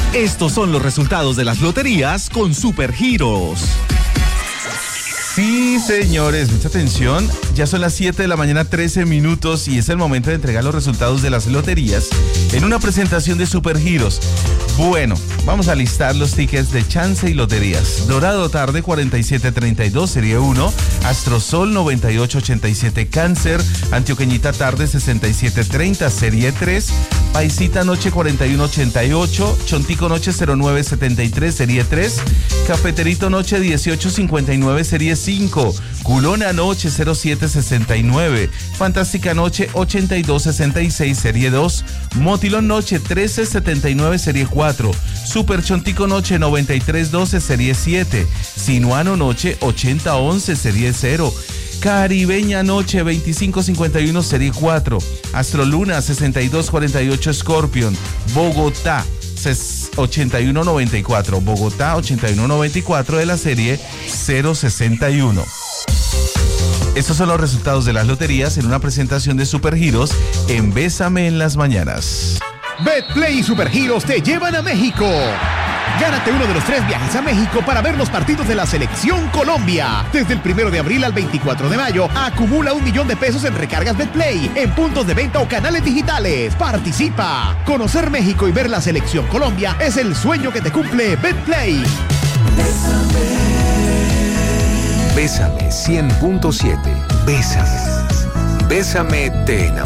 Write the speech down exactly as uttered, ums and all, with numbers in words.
Estos son los resultados de las loterías con Supergiros. Sí, señores, mucha atención. Ya son las siete de la mañana, trece minutos, y es el momento de entregar los resultados de las loterías en una presentación de Supergiros. Bueno, vamos a listar los tickets de Chance y Loterías. Dorado Tarde cuarenta y siete treinta y dos, serie uno. Astrosol noventa y ocho ochenta y siete, Cáncer. Antioqueñita Tarde sesenta y siete treinta, serie tres. Paisita Noche cuarenta y uno ochenta y ocho. Chontico Noche cero nueve setenta y tres, serie tres. Cafeterito Noche dieciocho cincuenta y nueve, serie cinco. Culona Noche cero siete sesenta y nueve. Fantástica Noche ochenta y dos sesenta y seis, serie dos. Motilón Noche trece setenta y nueve, serie cuatro. Super Chontico Noche noventa y tres doce, serie siete. Sinuano Noche ochenta once, serie cero. Caribeña Noche veinticinco cincuenta y uno, serie cuatro. Astroluna sesenta y dos cuarenta y ocho, Scorpion. Bogotá ochenta y uno noventa y cuatro. Bogotá ochenta y uno noventa y cuatro, de la serie cero sesenta y uno. Estos son los resultados de las loterías en una presentación de Supergiros en Bésame en las Mañanas. Betplay y Supergiros te llevan a México. Gánate uno de los tres viajes a México para ver los partidos de la Selección Colombia. Desde el primero de abril al veinticuatro de mayo, acumula un millón de pesos en recargas Betplay, en puntos de venta o canales digitales. ¡Participa! Conocer México y ver la Selección Colombia es el sueño que te cumple Betplay. Bésame cien punto siete. Bésame. Bésame te enamora.